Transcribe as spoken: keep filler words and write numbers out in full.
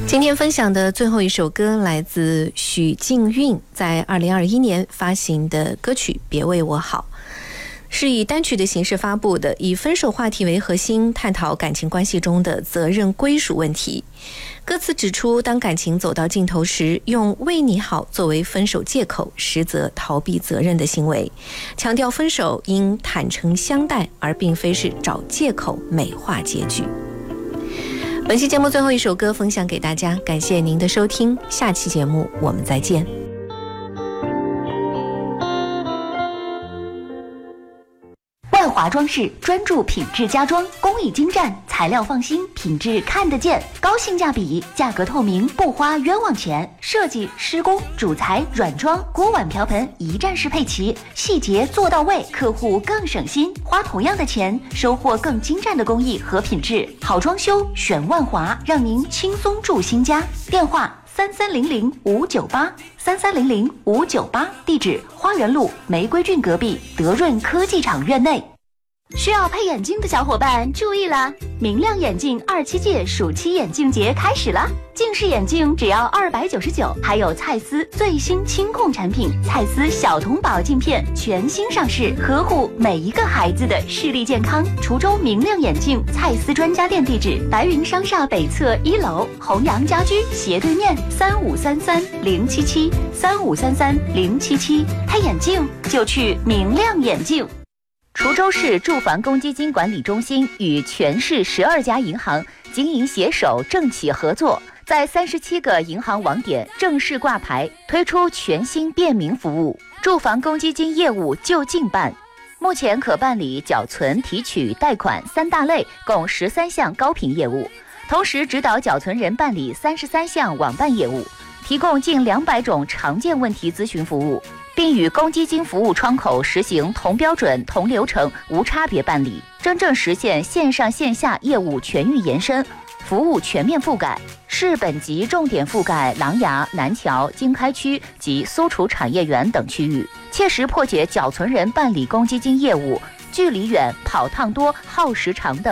今天分享的最后一首歌来自许静韵在二零二一年发行的歌曲《别为我好》，是以单曲的形式发布的，以分手话题为核心，探讨感情关系中的责任归属问题。歌词指出，当感情走到尽头时，用为你好作为分手借口，实则逃避责任的行为，强调分手应坦诚相待，而并非是找借口美化结局。本期节目最后一首歌分享给大家，感谢您的收听，下期节目我们再见。 万华装饰专注品质家装，工艺精湛，材料放心，品质看得见，高性价比，价格透明，不花冤枉钱。设计、施工、主材、软装、锅碗瓢盆一站式配齐，细节做到位，客户更省心。花同样的钱，收获更精湛的工艺和品质。好装修选万华，让您轻松住新家。电话三三零零五九八三三零零五九八，地址花园路玫瑰郡隔壁德润科技厂院内。需要配眼镜的小伙伴注意了，明亮眼镜二七届暑期眼镜节开始了，近视眼镜只要二百九十九，还有蔡司最新清控产品蔡司小童宝镜片全新上市，呵护每一个孩子的视力健康。滁州明亮眼镜蔡司专家店地址：白云商厦北侧一楼，弘阳家居斜对面，三五三三零七七三五三三零七七。配眼镜就去明亮眼镜。滁州市住房公积金管理中心与全市十二家银行经营携手政企合作，在三十七个银行网点正式挂牌，推出全新便民服务，住房公积金业务就近办。目前可办理缴存、提取、贷款三大类，共十三项高频业务，同时指导缴存人办理三十三项网办业务，提供近两百种常见问题咨询服务，并与公积金服务窗口实行同标准、同流程、无差别办理，真正实现线上线下业务全域延伸，服务全面覆盖。市本级重点覆盖琅琊、南桥、经开区及苏楚产业园等区域，切实破解缴存人办理公积金业务距离远、跑趟多、耗时长的